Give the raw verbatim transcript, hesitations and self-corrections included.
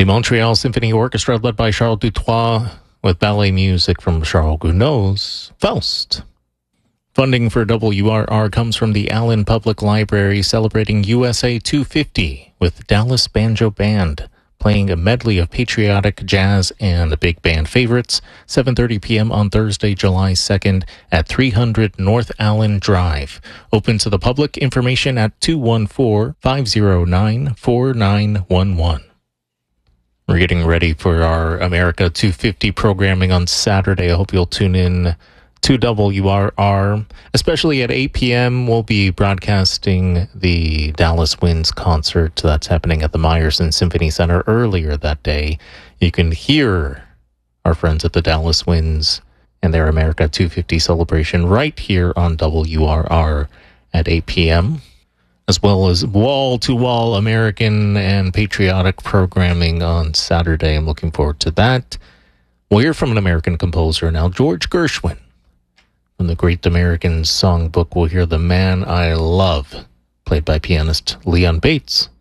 The Montreal Symphony Orchestra, led by Charles Dutoit, with ballet music from Charles Gounod's Faust. Funding for W R R comes from the Allen Public Library, celebrating U S A two fifty with Dallas Banjo Band, playing a medley of patriotic jazz and big band favorites, seven thirty p.m. on Thursday, July second at three hundred North Allen Drive. Open to the public. Information at two one four, five zero nine, four nine one one. We're getting ready for our America two fifty programming on Saturday. I hope you'll tune in to W R R, especially at eight p.m. We'll be broadcasting the Dallas Winds concert that's happening at the Meyerson Symphony Center earlier that day. You can hear our friends at the Dallas Winds and their America two fifty celebration right here on W R R at eight p.m., as well as wall-to-wall American and patriotic programming on Saturday. I'm looking forward to that. We'll hear from an American composer now, George Gershwin. From the Great American Songbook, we'll hear The Man I Love, played by pianist Leon Bates.